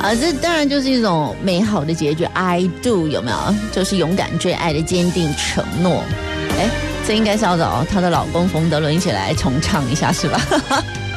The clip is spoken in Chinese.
啊，这当然就是一种美好的结局 ，I do 有没有？就是勇敢追爱的坚定承诺。哎，这应该是要找她的老公冯德伦一起来重唱一下，是吧？